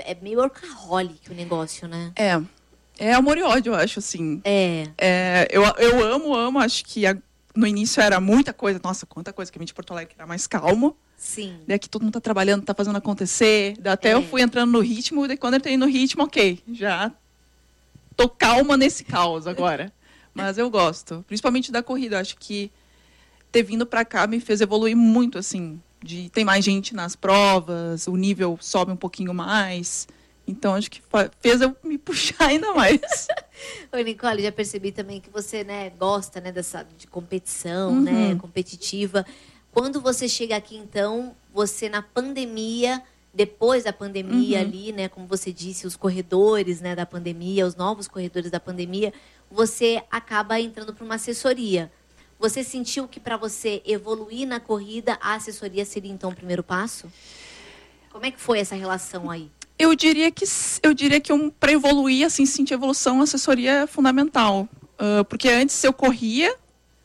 é meio workaholic o negócio, né? É amor e ódio, eu acho, assim. Eu amo, acho que no início era muita coisa. Nossa, quanta coisa, que a gente de Porto Alegre era mais calmo. Sim. Daí aqui todo mundo tá trabalhando, tá fazendo acontecer. Daí até eu fui entrando no ritmo, daí quando eu entrei no ritmo, ok, já tô calma nesse caos agora. Mas eu gosto, principalmente da corrida. Acho que ter vindo pra cá me fez evoluir muito, assim. Tem mais gente nas provas, o nível sobe um pouquinho mais. Então, acho que fez eu me puxar ainda mais. Oi, Nicole, já percebi também que você, né, gosta, né, de competição, né, competitiva. Quando você chega aqui, então, você na pandemia, depois da pandemia ali, né, como você disse, os corredores, né, da pandemia, os novos corredores da pandemia, você acaba entrando para uma assessoria. Você sentiu que para você evoluir na corrida, a assessoria seria, então, o primeiro passo? Como é que foi essa relação aí? Eu diria que para evoluir, assim, sentir evolução, a assessoria é fundamental. Porque antes eu corria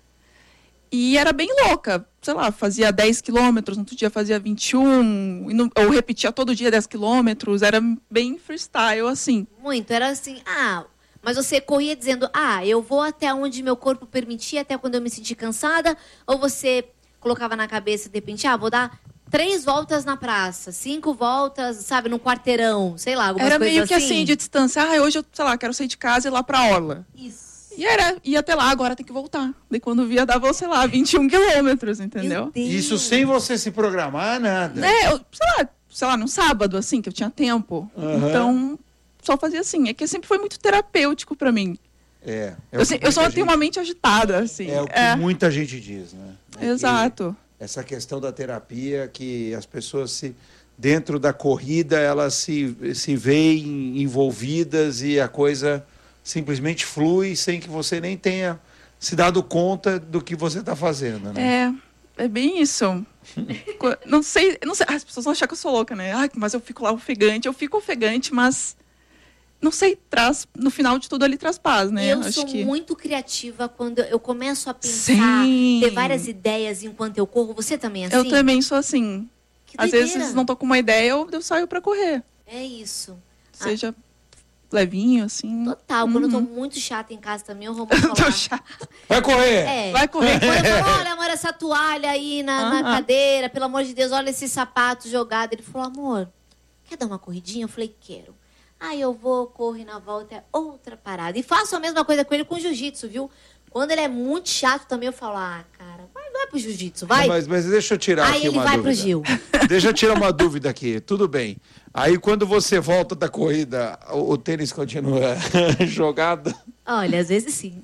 e era bem louca. Sei lá, fazia 10 quilômetros, no outro dia fazia 21, ou repetia todo dia 10 quilômetros. Era bem freestyle, assim. Muito, era assim, mas você corria dizendo, eu vou até onde meu corpo permitir, até quando eu me sentir cansada? Ou você colocava na cabeça, de repente, vou dar 3 voltas na praça, 5 voltas, sabe, num quarteirão, sei lá, algumas coisas assim? Era meio que assim, de distância. Hoje eu, sei lá, quero sair de casa e ir lá pra orla. Isso. E ia até lá, agora tem que voltar. Daí quando via, dava, sei lá, 21 quilômetros, entendeu? Isso sem você se programar, nada. Sei lá, num sábado, assim, que eu tinha tempo. Então, só fazia assim. É que sempre foi muito terapêutico pra mim. Eu só tenho uma mente agitada, assim. É o que muita gente diz, né? Exato. Essa questão da terapia, que as pessoas dentro da corrida, elas se veem envolvidas e a coisa simplesmente flui sem que você nem tenha se dado conta do que você está fazendo, né? É bem isso. Não sei, as pessoas vão achar que eu sou louca, né? Mas eu fico lá ofegante. Eu fico ofegante, mas não sei, no final de tudo ali traz paz, né? Eu sou muito criativa quando eu começo a pensar, ter várias ideias enquanto eu corro. Você também é assim? Eu também sou assim. Às doideira. vezes não tô com uma ideia, eu saio pra correr. É isso. Seja levinho, assim. Total. Quando eu tô muito chata em casa também, eu vou falar. Tô chata. Vai correr! Vai correr. Quando eu falo, olha, amor, essa toalha aí na cadeira, pelo amor de Deus, olha esse sapato jogado. Ele falou, amor, quer dar uma corridinha? Eu falei, quero. Aí eu vou, corro e na volta é outra parada. E faço a mesma coisa com ele com o jiu-jitsu, viu? Quando ele é muito chato também, eu falo, cara, vai pro jiu-jitsu, vai. Mas deixa eu tirar aqui uma dúvida. Aí ele vai pro Gil. Deixa eu tirar uma dúvida aqui, tudo bem. Aí quando você volta da corrida, o tênis continua jogado? Olha, às vezes sim.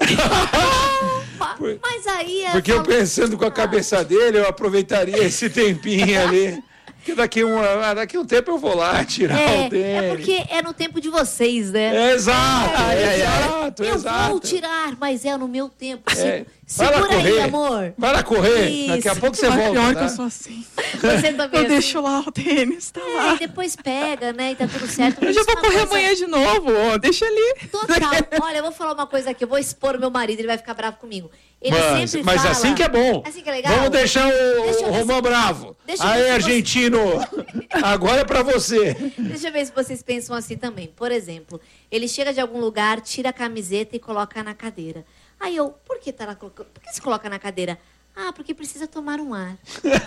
Mas aí... Porque eu pensando com a cabeça dele, eu aproveitaria esse tempinho ali. Porque daqui um tempo eu vou lá tirar o tênis. É porque é no tempo de vocês, né? Exato. Eu vou tirar, mas é no meu tempo. Segura aí, amor. Vai lá correr. Isso. Daqui a pouco você volta. Pior que eu sou assim. Você também eu deixo lá o tênis, tá lá. E depois pega, né? E tá tudo certo. Eu já vou correr amanhã de novo, deixa ali. Total. Olha, eu vou falar uma coisa aqui. Eu vou expor o meu marido, ele vai ficar bravo comigo. Ele sempre mas fala... assim que é bom. Assim que é legal. Vamos deixar o Romão bravo. Aí, argentino, agora é pra você. Deixa eu ver se vocês pensam assim também. Por exemplo, ele chega de algum lugar, tira a camiseta e coloca na cadeira. Aí eu, por que se coloca na cadeira? Porque precisa tomar um ar.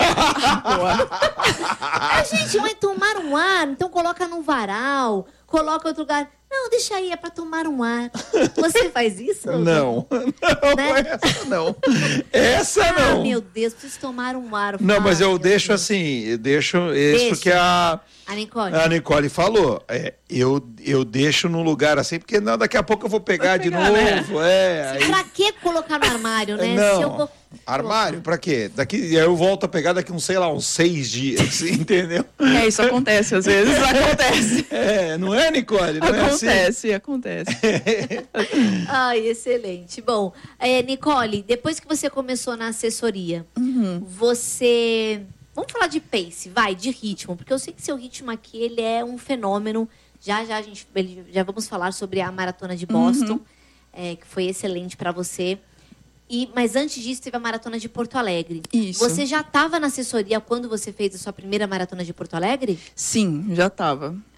Gente, mas tomar um ar, então coloca num varal, coloca em outro lugar. Não, deixa aí, é pra tomar um ar. Você faz isso? Não, né? Essa não. Meu Deus, preciso tomar um ar. Não, mas eu deixo assim, isso que a Nicole falou. Eu deixo num lugar assim, porque daqui a pouco eu vou pegar de novo. Né? Pra que colocar no armário, né? Não, armário, pra quê? Aí eu volto a pegar daqui uns 6 dias, entendeu? Isso acontece às vezes, acontece. Não é, Nicole? Não Acontece. Ai, excelente. Bom, Nicole, depois que você começou na assessoria, você... Vamos falar de pace, de ritmo, porque eu sei que seu ritmo aqui, ele é um fenômeno. Já vamos falar sobre a Maratona de Boston, que foi excelente para você. Mas antes disso, teve a Maratona de Porto Alegre. Isso. Você já estava na assessoria quando você fez a sua primeira Maratona de Porto Alegre? Sim, já estava.